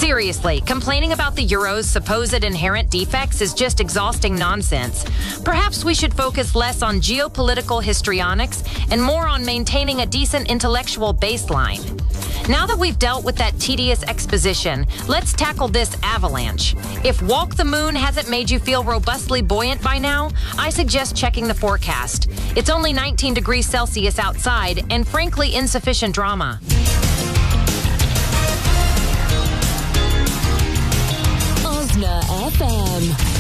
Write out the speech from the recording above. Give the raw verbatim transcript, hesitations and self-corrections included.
Seriously, complaining about the Euro's supposed inherent defects is just exhausting nonsense. Perhaps we should focus less on geopolitical histrionics and more on maintaining a decent intellectual baseline. Now that we've dealt with that tedious exposition, let's tackle this avalanche. If Walk the Moon hasn't made you feel robustly buoyant by now, I suggest checking the forecast. It's only nineteen degrees Celsius outside and frankly insufficient drama. Osna F M.